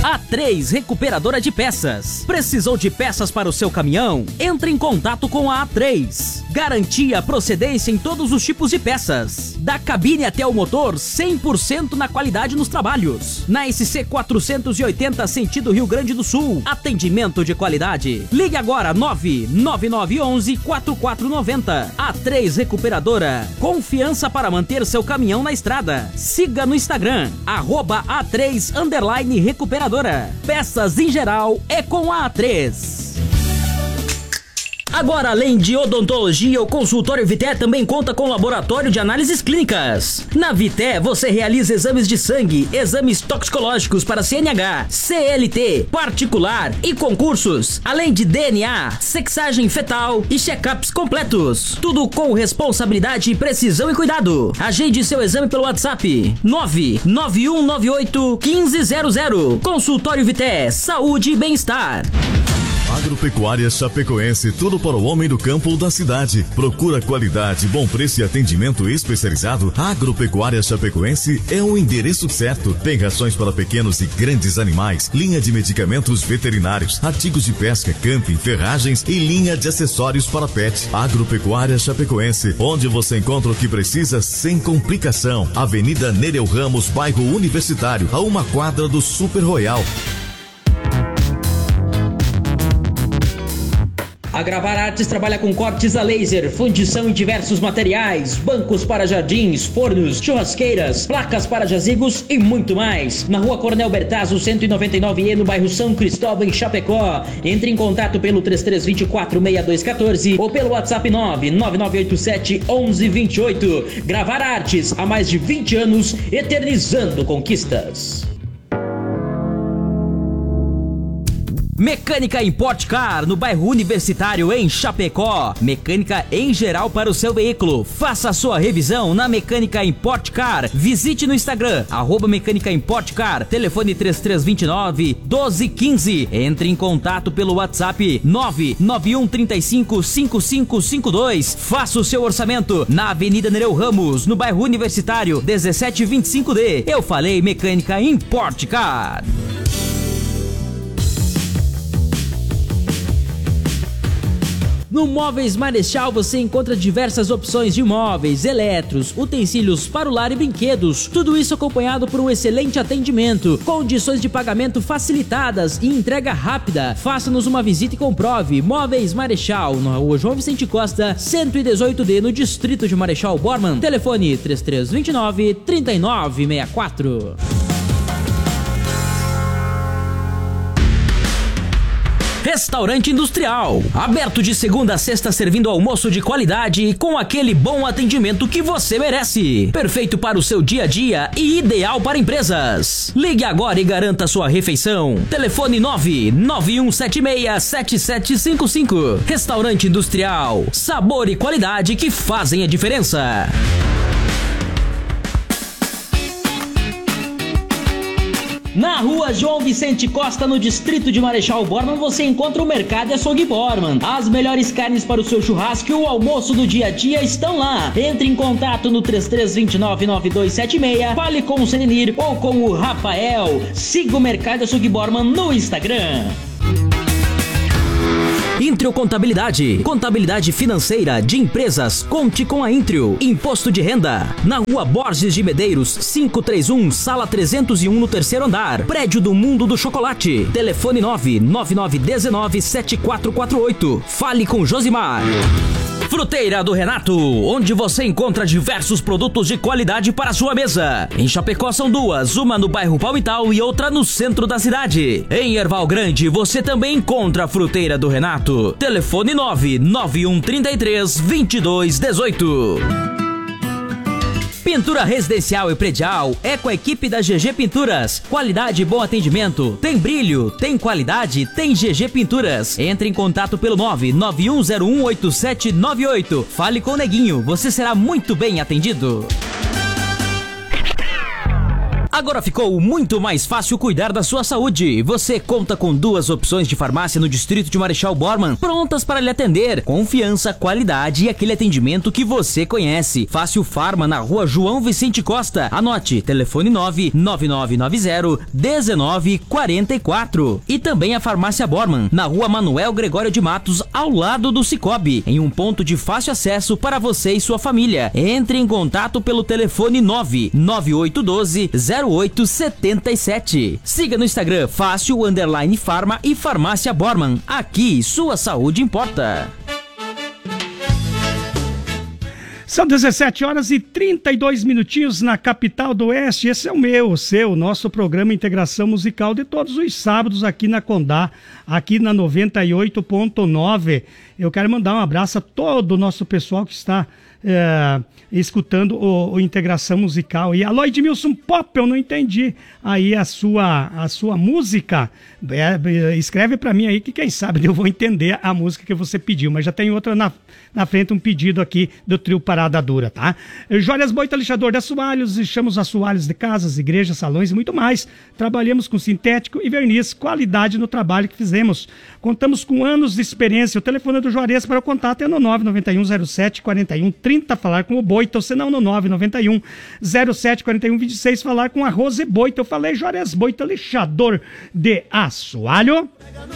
A3 Recuperadora de Peças. Precisou de peças para o seu caminhão? Entre em contato com a A3. Garantia procedência em todos os tipos de peças. Da cabine até o motor, 100% na qualidade nos trabalhos. Na SC 480, sentido Rio Grande do Sul. Atendimento de qualidade. Ligue agora 99911-4490. A3 Recuperadora. Confiança para manter seu caminhão na estrada. Siga no Instagram, @A3_Recuperadora. Peças em geral é com a A3. Agora, além de odontologia, o consultório Vité também conta com laboratório de análises clínicas. Na Vité, você realiza exames de sangue, exames toxicológicos para CNH, CLT, particular e concursos, além de DNA, sexagem fetal e check-ups completos. Tudo com responsabilidade, precisão e cuidado. Agende seu exame pelo WhatsApp 99198-1500. Consultório Vité, saúde e bem-estar. Agropecuária Chapecoense, tudo para o homem do campo ou da cidade. Procura qualidade, bom preço e atendimento especializado. Agropecuária Chapecoense é o endereço certo. Tem rações para pequenos e grandes animais, linha de medicamentos veterinários, artigos de pesca, camping, ferragens e linha de acessórios para pet. Agropecuária Chapecoense, onde você encontra o que precisa sem complicação. Avenida Nereu Ramos, bairro Universitário, a uma quadra do Super Royal. A Gravar Artes trabalha com cortes a laser, fundição em diversos materiais, bancos para jardins, fornos, churrasqueiras, placas para jazigos e muito mais. Na Rua Coronel Bertazzo, 199E, no bairro São Cristóvão, em Chapecó. Entre em contato pelo 3324-6214 ou pelo WhatsApp 99987-1128. Gravar Artes, há mais de 20 anos, eternizando conquistas. Mecânica Import Car, no bairro Universitário, em Chapecó. Mecânica em geral para o seu veículo. Faça a sua revisão na Mecânica Import Car. Visite no Instagram, @Mecânica Import Car. Telefone 3329-1215. Entre em contato pelo WhatsApp 991355552. Faça o seu orçamento na Avenida Nereu Ramos, no bairro Universitário, 1725D. Eu falei Mecânica Import Car. No Móveis Marechal você encontra diversas opções de móveis, eletros, utensílios para o lar e brinquedos. Tudo isso acompanhado por um excelente atendimento, condições de pagamento facilitadas e entrega rápida. Faça-nos uma visita e comprove. Móveis Marechal, na Rua João Vicente Costa, 118D, no distrito de Marechal Bormann. Telefone 3329-3964. Restaurante Industrial, aberto de segunda a sexta, servindo almoço de qualidade e com aquele bom atendimento que você merece. Perfeito para o seu dia a dia e ideal para empresas. Ligue agora e garanta sua refeição. Telefone 991767755. Restaurante Industrial, sabor e qualidade que fazem a diferença. Na Rua João Vicente Costa, no distrito de Marechal Bormann, você encontra o Mercado e Açougue Bormann. As melhores carnes para o seu churrasco e o almoço do dia a dia estão lá. Entre em contato no 3329-9276, fale com o Senenir ou com o Rafael. Siga o Mercado e Açougue Bormann no Instagram. Intrio Contabilidade. Contabilidade financeira de empresas. Conte com a Intrio. Imposto de renda. Na Rua Borges de Medeiros, 531, sala 301, no 3º andar. Prédio do Mundo do Chocolate. Telefone 999197448. Fale com Josimar. Fruteira do Renato, onde você encontra diversos produtos de qualidade para a sua mesa. Em Chapecó são duas, uma no bairro Palmital e outra no centro da cidade. Em Erval Grande você também encontra a Fruteira do Renato. Telefone 99133-2218. Pintura residencial e predial é com a equipe da GG Pinturas. Qualidade e bom atendimento. Tem brilho, tem qualidade, tem GG Pinturas. Entre em contato pelo 991018798. Fale com o Neguinho, você será muito bem atendido. Agora ficou muito mais fácil cuidar da sua saúde. Você conta com 2 opções de farmácia no distrito de Marechal Bormann, prontas para lhe atender. Confiança, qualidade e aquele atendimento que você conhece. Fácil Farma, na rua João Vicente Costa. Anote, telefone 99990-1944. E também a farmácia Bormann, na rua Manuel Gregório de Matos, ao lado do Cicobi, em um ponto de fácil acesso para você e sua família. Entre em contato pelo telefone 99812-0877. Siga no Instagram Fácil_Farma e Farmácia Bormann. Aqui, sua saúde importa. São 17h32 na capital do Oeste. Esse é o seu, nosso programa Integração Musical de todos os sábados aqui na Condá, aqui na 98.9. Eu quero mandar um abraço a todo o nosso pessoal que está escutando o Integração Musical. E alô, Edmilson Pop, eu não entendi aí a sua música. Escreve para mim aí que quem sabe eu vou entender a música que você pediu, mas já tem outra na frente, um pedido aqui do trio Parada Dura, tá? Jóias Boita, lixador de assoalhos, lixamos assoalhos de casas, igrejas, salões e muito mais. Trabalhamos com sintético e verniz, qualidade no trabalho que fizemos. Contamos com anos de experiência. O telefone do Juarez para o contato é no 991074130, falar com o Boita, ou senão no 991074126, falar com a Rose Boita. Eu falei Juarez Boita, lixador de assoalho.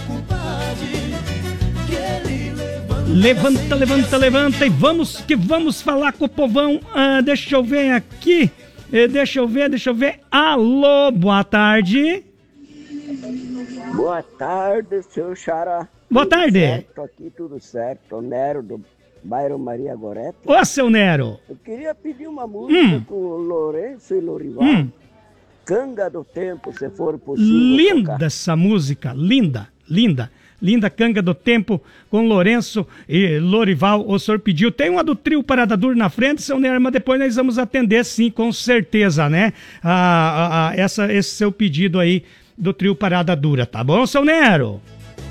Levanta e vamos falar com o povão. Deixa eu ver aqui. Deixa eu ver. Alô, boa tarde. Boa tarde, seu Xará. Boa tarde. Certo, aqui tudo certo. O Nero do bairro Maria Gorete. Ô, seu Nero. Eu queria pedir uma música com o Lourenço e Lorival. Canga do Tempo, se for possível. Linda tocar. Essa música, linda. Canga do Tempo com Lourenço e Lorival. O senhor pediu. Tem uma do trio Parada Dura na frente, seu Nero, mas depois nós vamos atender sim, com certeza, né? Esse seu pedido aí do trio Parada Dura, tá bom, seu Nero?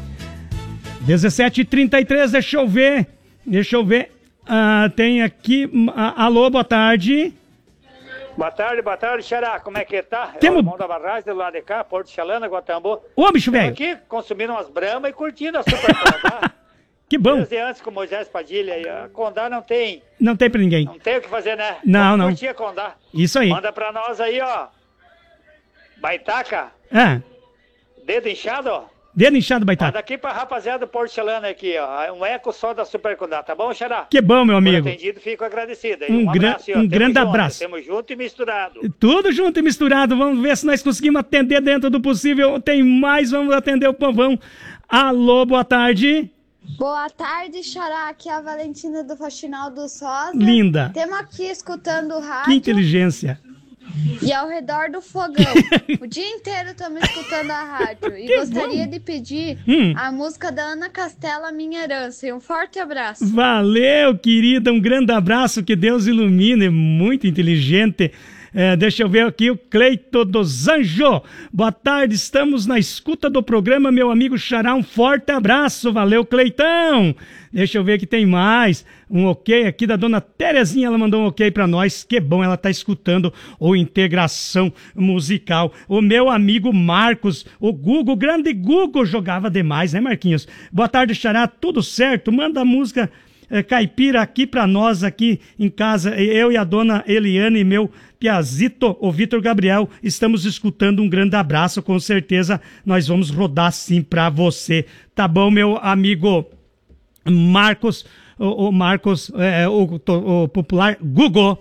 17h33, deixa eu ver. Tem aqui. Alô, boa tarde. Boa tarde, Xará. Como é que tá? Temos... É o irmão da barragem do lado de cá, Porto Chalana, Guatambu. Ô, bicho velho. Aqui consumindo umas bramas e curtindo a Super Condá. Que bom. Desde antes com o Moisés Padilha aí. A Condá não tem. Não tem pra ninguém. Não tem o que fazer, né? Não. Curtir a Condá. Isso aí. Manda pra nós aí, ó. Baitaca. Dedo inchado, ó. Dedo inchado, Baitaca. Manda aqui pra rapaziada do Porto Chalana aqui, ó. Um eco só da Super Condá, tá bom, Xará? Que bom, meu amigo. Por atendido, fico agradecido. Um abraço, grande abraço. Tamo junto e misturado. Tudo junto e misturado. Vamos ver se nós conseguimos atender dentro do possível. Tem mais, vamos atender o povão. Alô, boa tarde. Boa tarde, Xará. Aqui é a Valentina do Faxinal do Sosa. Linda. Estamos aqui escutando o rádio. Que inteligência. E ao redor do fogão. O dia inteiro estamos escutando a rádio. E gostaria de pedir a música da Ana Castela, Minha Herança. E um forte abraço. Valeu, querida. Um grande abraço. Que Deus ilumine. Muito inteligente. Deixa eu ver aqui o Cleito dos Anjos. Boa tarde, estamos na escuta do programa, meu amigo Xará. Um forte abraço. Valeu, Cleitão. Deixa eu ver que tem mais. Um ok aqui da dona Terezinha, ela mandou um ok pra nós. Que bom, ela tá escutando o Integração Musical. O meu amigo Marcos, o Gugu, grande Gugu, jogava demais, né, Marquinhos? Boa tarde, Xará, tudo certo? Manda a música caipira aqui pra nós, aqui em casa. Eu e a dona Eliane e meu Piazito, o Vitor Gabriel, estamos escutando. Um grande abraço, com certeza nós vamos rodar sim pra você. Tá bom, meu amigo Marcos, o Marcos, o popular Google.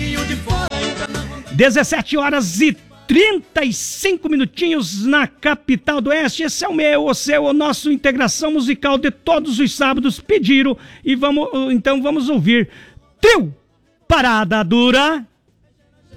17h35 na capital do Oeste. Esse é o seu, o nosso Integração Musical de todos os sábados. Pediram e vamos ouvir Trio Parada Dura.